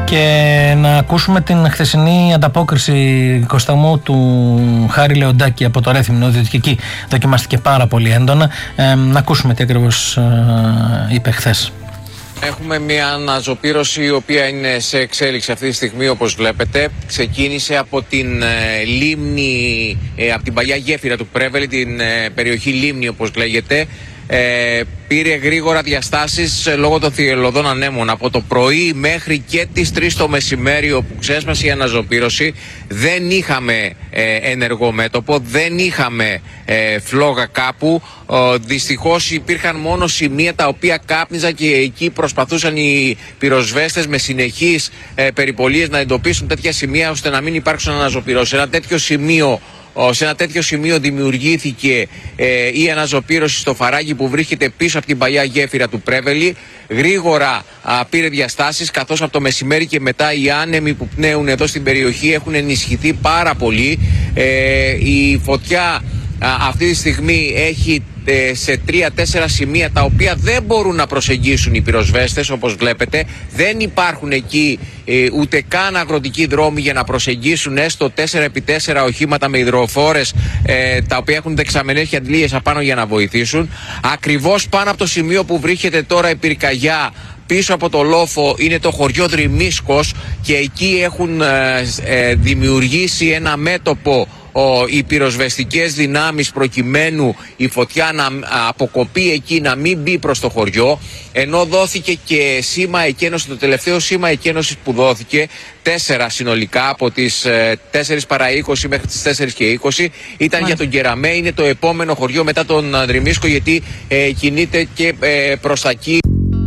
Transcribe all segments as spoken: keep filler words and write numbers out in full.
Και να ακούσουμε την χθεσινή ανταπόκριση, Κώστα μου, του Χάρη Λεοντάκη από το Ρέθυμνο, διότι και εκεί δοκιμάστηκε πάρα πολύ έντονα. Ε, να ακούσουμε τι ακριβώς ε, είπε χθες. Έχουμε μια αναζωπήρωση η οποία είναι σε εξέλιξη αυτή τη στιγμή, όπως βλέπετε. Ξεκίνησε από την ε, λίμνη, ε, από την παλιά γέφυρα του Πρέβελη, την ε, περιοχή Λίμνη όπως λέγεται. Ε, πήρε γρήγορα διαστάσεις ε, λόγω των θυελλωδών ανέμων. Από το πρωί μέχρι και τις τρεις το μεσημέρι, όπου ξέσπασε η αναζωπήρωση, δεν είχαμε ε, ενεργό μέτωπο, δεν είχαμε ε, φλόγα κάπου. Ε, δυστυχώς υπήρχαν μόνο σημεία τα οποία κάπνιζαν και εκεί προσπαθούσαν οι πυροσβέστες με συνεχείς ε, περιπολίες να εντοπίσουν τέτοια σημεία ώστε να μην υπάρξουν αναζωπήρωση. Ένα τέτοιο σημείο Σε ένα τέτοιο σημείο δημιουργήθηκε ε, η αναζωπήρωση στο φαράγγι που βρίσκεται πίσω από την παλιά γέφυρα του Πρέβελη. Γρήγορα α, πήρε διαστάσεις, καθώς από το μεσημέρι και μετά οι άνεμοι που πνέουν εδώ στην περιοχή έχουν ενισχυθεί πάρα πολύ. Ε, η φωτιά α, αυτή τη στιγμή έχει ε, σε τρία-τέσσερα σημεία τα οποία δεν μπορούν να προσεγγίσουν οι πυροσβέστες, όπως βλέπετε. Δεν υπάρχουν εκεί ε, ούτε καν αγροτικοί δρόμοι για να προσεγγίσουν έστω τέσσερα επί τέσσερα οχήματα με υδροφόρες ε, τα οποία έχουν δεξαμενές και αντλίες απάνω για να βοηθήσουν. Ακριβώς πάνω από το σημείο που βρίσκεται τώρα η πυρκαγιά, πίσω από το λόφο, είναι το χωριό Δρυμίσκος και εκεί έχουν ε, ε, δημιουργήσει ένα μέτωπο ο, οι πυροσβεστικές δυνάμεις προκειμένου η φωτιά να αποκοπεί εκεί, να μην μπει προς το χωριό, ενώ δόθηκε και σήμα εκένωση, το τελευταίο σήμα εκένωσης που δόθηκε, τέσσερα συνολικά από τις ε, τέσσερα παρά είκοσι μέχρι τις τέσσερα και είκοσι, ήταν για τον Κεραμέ, είναι το επόμενο χωριό μετά τον Δρυμίσκο, γιατί ε, κινείται και ε, προς τα εκεί.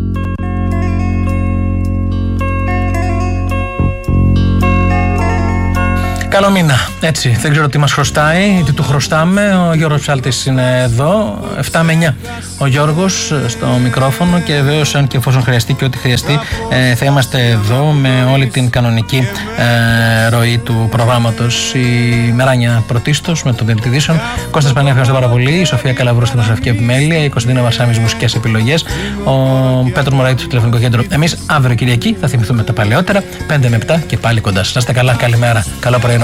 Καλό μήνα. Έτσι, δεν ξέρω τι μας χρωστάει, τι του χρωστάμε. Ο Γιώργος Ψάλτης είναι εδώ, επτά με εννιά. Ο Γιώργος στο μικρόφωνο και βεβαίως, αν και εφόσον χρειαστεί και ό,τι χρειαστεί, ε, θα είμαστε εδώ με όλη την κανονική ε, ροή του προγράμματος. Η Μεράνια πρωτίστως με τον Δελτιδίσεων. Κώστας Πανέα, ευχαριστώ πάρα πολύ. Η Σοφία Καλαβρού στην νοσαφική επιμέλεια. Η Κωνσταντίνα Βαρσάμις μουσικές επιλογές. Ο Πέτρο Μωραήτη στο τηλεφωνικό κέντρο. Εμείς αύριο Κυριακή θα θυμηθούμε τα παλαιότερα. πέντε με επτά και πάλι κοντά σας. Να είστε καλά, καλημέρα. Καλό πρωί.